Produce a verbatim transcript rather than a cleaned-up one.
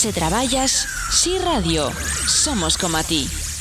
se traballas, Si Radio. Somos como a ti.